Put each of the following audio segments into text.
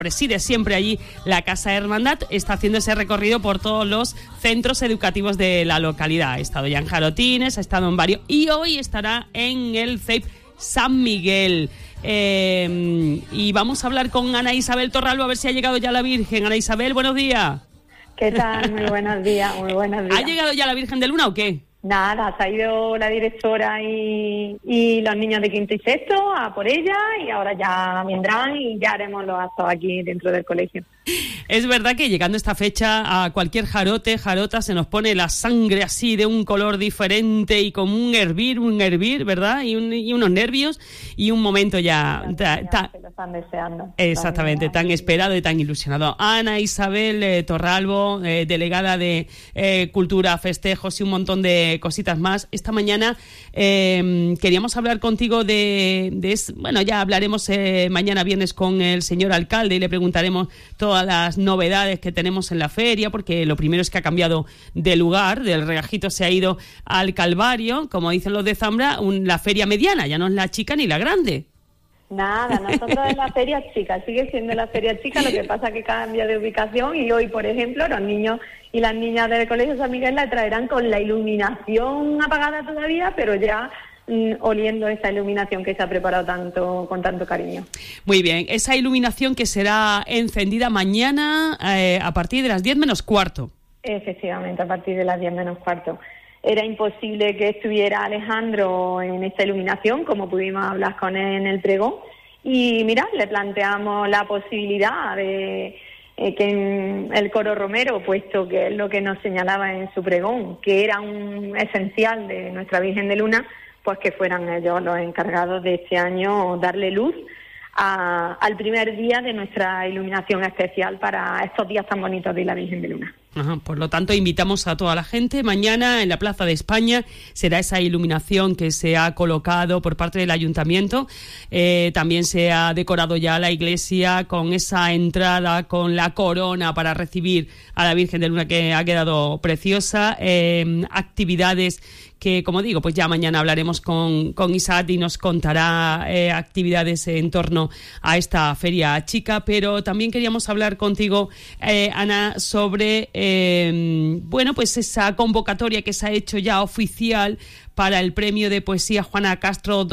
preside siempre allí la Casa Hermandad, está haciendo ese recorrido por todos los centros educativos de la localidad. Ha estado ya en Jarotines, ha estado en varios y hoy estará en el CEIP San Miguel. Y vamos a hablar con Ana Isabel Torralbo a ver si ha llegado ya la Virgen. Ana Isabel, buenos días. ¿Qué tal? Muy buenos días, muy buenos días. ¿Ha llegado ya la Virgen de Luna o qué? Nada, se ha ido la directora y los niños de quinto y sexto a por ella y ahora ya vendrán y ya haremos los actos aquí dentro del colegio. Es verdad que llegando esta fecha a cualquier jarota se nos pone la sangre así de un color diferente y como un hervir, ¿verdad? Y unos nervios y un momento ya... Se lo están deseando. Exactamente, tan esperado y tan ilusionado. Ana Isabel Torralbo, delegada de Cultura, Festejos y un montón de cositas más. Esta mañana queríamos hablar contigo bueno, ya hablaremos mañana viernes con el señor alcalde y le preguntaremos todas las novedades que tenemos en la feria, porque lo primero es que ha cambiado de lugar, del Regajito se ha ido al Calvario, como dicen los de Zambra, la feria mediana, ya no es la chica ni la grande. Nada, nosotros en la feria chica, sigue siendo la feria chica, lo que pasa es que cambia de ubicación y hoy, por ejemplo, los niños y las niñas del Colegio San Miguel la traerán con la iluminación apagada todavía, pero ya oliendo esa iluminación que se ha preparado con tanto cariño. Muy bien, esa iluminación que será encendida mañana a partir de las 10 menos cuarto. Efectivamente, a partir de las 10 menos cuarto. Era imposible que estuviera Alejandro en esta iluminación, como pudimos hablar con él en el pregón, y mira, le planteamos la posibilidad de que el coro romero, puesto que es lo que nos señalaba en su pregón, que era un esencial de nuestra Virgen de Luna, pues que fueran ellos los encargados de este año darle luz al primer día de nuestra iluminación especial para estos días tan bonitos de la Virgen de Luna. Ajá, por lo tanto, invitamos a toda la gente. Mañana en la Plaza de España será esa iluminación que se ha colocado por parte del Ayuntamiento. También se ha decorado ya la iglesia con esa entrada, con la corona para recibir a la Virgen de Luna, que ha quedado preciosa. Actividades que, como digo, pues ya mañana hablaremos con Isaac y nos contará actividades en torno a esta feria chica, pero también queríamos hablar contigo, Ana, sobre bueno, pues esa convocatoria que se ha hecho ya oficial para el Premio de Poesía Juana Castro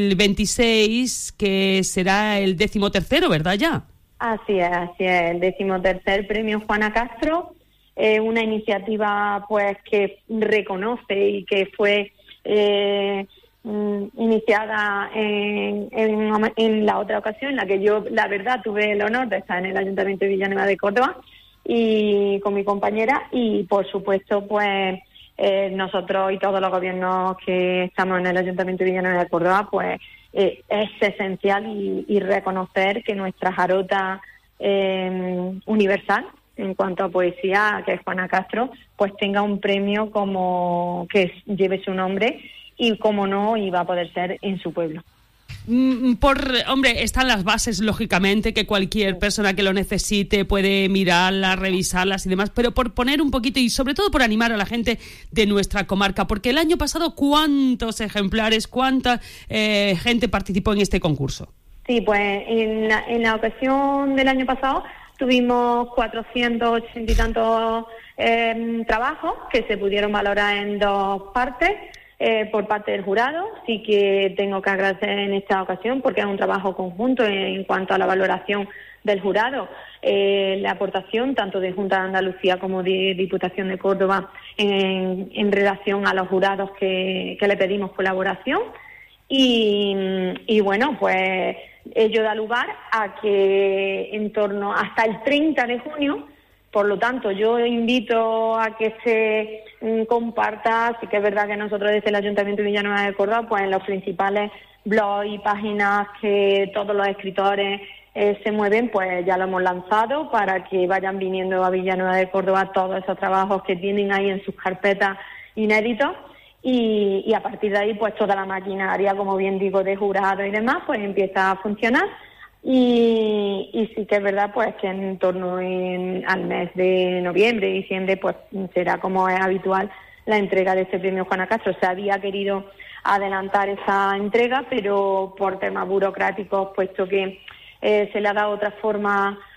2026, que será el 13º, ¿verdad ya? Así es, el 13º Premio Juana Castro. Una iniciativa pues que reconoce y que fue iniciada en la otra ocasión en la que yo, la verdad, tuve el honor de estar en el Ayuntamiento de Villanueva de Córdoba y con mi compañera, y por supuesto pues nosotros y todos los gobiernos que estamos en el Ayuntamiento de Villanueva de Córdoba, pues es esencial y reconocer que nuestra jarota universal en cuanto a poesía, que es Juana Castro, pues tenga un premio como que lleve su nombre y, como no, iba a poder ser en su pueblo. Hombre, están las bases, lógicamente, que cualquier persona que lo necesite puede mirarlas, revisarlas y demás, pero por poner un poquito y sobre todo por animar a la gente de nuestra comarca, porque el año pasado, ¿cuántos ejemplares, cuánta gente participó en este concurso? Sí, pues en la ocasión del año pasado tuvimos 480 y tantos trabajos que se pudieron valorar en dos partes por parte del jurado. Sí que tengo que agradecer en esta ocasión porque es un trabajo conjunto en cuanto a la valoración del jurado, la aportación tanto de Junta de Andalucía como de Diputación de Córdoba en relación a los jurados que le pedimos colaboración. Y bueno, pues ello da lugar a que en torno hasta el 30 de junio, por lo tanto, yo invito a que se comparta. Sí que es verdad que nosotros desde el Ayuntamiento de Villanueva de Córdoba, pues en los principales blogs y páginas que todos los escritores se mueven, pues ya lo hemos lanzado para que vayan viniendo a Villanueva de Córdoba todos esos trabajos que tienen ahí en sus carpetas inéditos. Y a partir de ahí, pues toda la maquinaria, como bien digo, de jurado y demás, pues empieza a funcionar. Y sí que es verdad pues que en torno al mes de noviembre, diciembre, pues será, como es habitual, la entrega de este premio Juana Castro. Se había querido adelantar esa entrega, pero por temas burocráticos, puesto que se le ha dado otra forma